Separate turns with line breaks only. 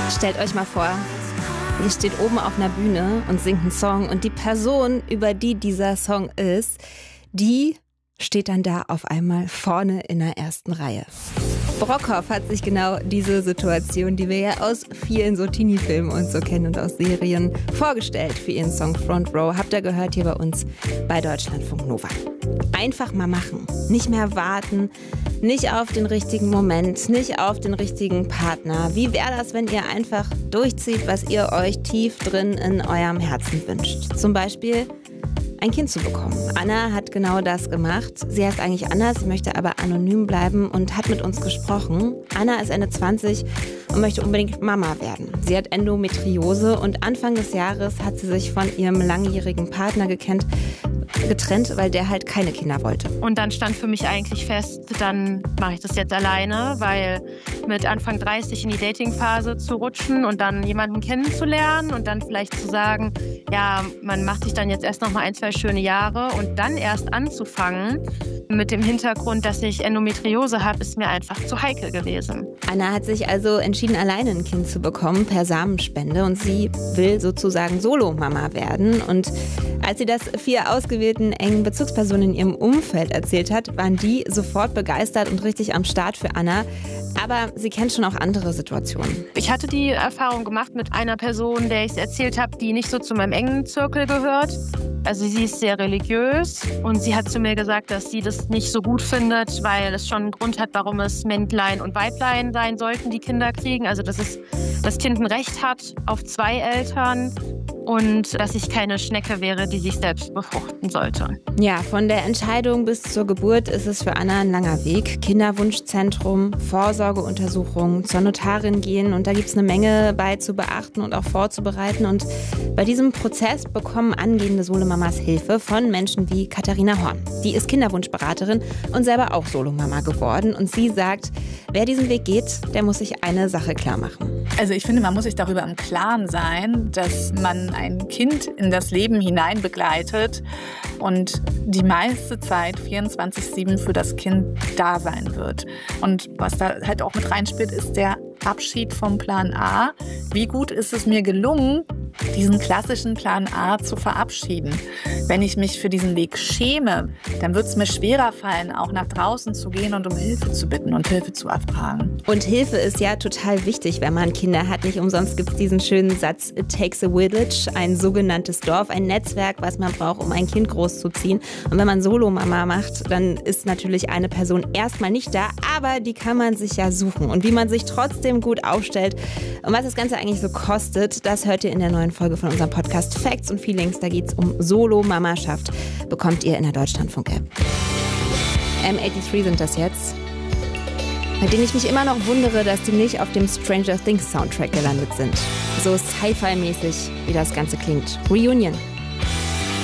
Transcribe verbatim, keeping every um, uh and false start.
Stellt euch mal vor, ihr steht oben auf einer Bühne und singt einen Song und die Person, über die dieser Song ist, die steht dann da auf einmal vorne in der ersten Reihe. Brockhoff hat sich genau diese Situation, die wir ja aus vielen so Teenie-Filmen und so kennen und aus Serien, vorgestellt für ihren Song Front Row. Habt ihr gehört hier bei uns bei Deutschlandfunk Nova. Einfach mal machen, nicht mehr warten, nicht auf den richtigen Moment, nicht auf den richtigen Partner. Wie wäre das, wenn ihr einfach durchzieht, was ihr euch tief drin in eurem Herzen wünscht? Zum Beispiel ein Kind zu bekommen. Anna hat genau das gemacht. Sie heißt eigentlich Anna, sie möchte aber anonym bleiben und hat mit uns gesprochen. Anna ist Ende zwanzig und möchte unbedingt Mama werden. Sie hat Endometriose und Anfang des Jahres hat sie sich von ihrem langjährigen Partner gekannt, getrennt, weil der halt keine Kinder wollte.
Und dann stand für mich eigentlich fest, dann mache ich das jetzt alleine, weil mit Anfang dreißig in die Datingphase zu rutschen und dann jemanden kennenzulernen und dann vielleicht zu sagen, ja, man macht sich dann jetzt erst noch mal ein, zwei schöne Jahre und dann erst anzufangen mit dem Hintergrund, dass ich Endometriose habe, ist mir einfach zu heikel gewesen.
Anna hat sich also entschieden, alleine ein Kind zu bekommen per Samenspende und sie will sozusagen Solo-Mama werden. Und als sie das vier ausgewählten engen Bezugspersonen in ihrem Umfeld erzählt hat, waren die sofort begeistert und richtig am Start für Anna. Aber sie kennt schon auch andere Situationen.
Ich hatte die Erfahrung gemacht mit einer Person, der ich es erzählt habe, die nicht so zu meinem engen Zirkel gehört. Also sie ist sehr religiös und sie hat zu mir gesagt, dass sie das nicht so gut findet, weil es schon einen Grund hat, warum es Männlein und Weiblein sein sollten, die Kinder kriegen. Also dass es, das Kind ein Recht hat auf zwei Eltern. Und dass ich keine Schnecke wäre, die sich selbst befruchten sollte.
Ja, von der Entscheidung bis zur Geburt ist es für Anna ein langer Weg. Kinderwunschzentrum, Vorsorgeuntersuchungen, zur Notarin gehen. Und da gibt es eine Menge bei zu beachten und auch vorzubereiten. Und bei diesem Prozess bekommen angehende Solomamas Hilfe von Menschen wie Katharina Horn. Die ist Kinderwunschberaterin und selber auch Solomama geworden. Und sie sagt, wer diesen Weg geht, der muss sich eine Sache klar machen.
Also ich finde, man muss sich darüber im Klaren sein, dass man ein Kind in das Leben hinein begleitet und die meiste Zeit vierundzwanzig sieben für das Kind da sein wird. Und was da halt auch mit reinspielt, ist der Abschied vom Plan A. Wie gut ist es mir gelungen, diesen klassischen Plan A zu verabschieden? Wenn ich mich für diesen Weg schäme, dann wird es mir schwerer fallen, auch nach draußen zu gehen und um Hilfe zu bitten und Hilfe zu erfragen.
Und Hilfe ist ja total wichtig, wenn man Kinder hat. Nicht umsonst gibt es diesen schönen Satz, it takes a village, ein sogenanntes Dorf, ein Netzwerk, was man braucht, um ein Kind großzuziehen. Und wenn man Solomama macht, dann ist natürlich eine Person erstmal nicht da, aber die kann man sich ja suchen. Und wie man sich trotzdem gut aufstellt und was das Ganze eigentlich so kostet, das hört ihr in der neuen Folge von unserem Podcast Facts und Feelings. Da geht es um Solo-Mamaschaft. Bekommt ihr in der Deutschlandfunk-App. M dreiundachtzig sind das jetzt, bei denen ich mich immer noch wundere, dass die nicht auf dem Stranger Things Soundtrack gelandet sind. So Sci-Fi-mäßig, wie das Ganze klingt. Reunion.